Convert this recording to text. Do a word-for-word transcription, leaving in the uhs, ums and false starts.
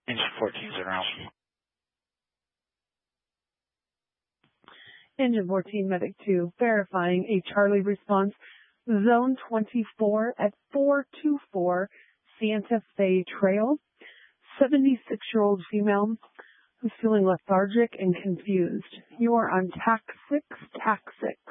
Engine fourteen is en route. Engine fourteen, Medic two, verifying a Charlie response. Zone twenty-four at four two four Santa Fe Trail. seventy-six-year-old female who's feeling lethargic and confused. You are on T A C six, T A C six.